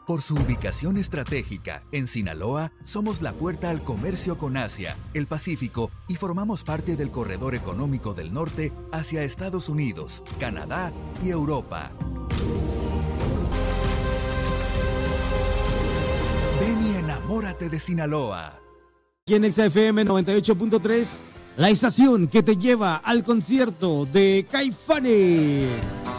Por su ubicación estratégica, en Sinaloa, somos la puerta al comercio con Asia, el Pacífico y formamos parte del corredor económico del norte hacia Estados Unidos, Canadá y Europa. Ven y enamórate de Sinaloa. Aquí en XFM 98.3, la estación que te lleva al concierto de Caifanes.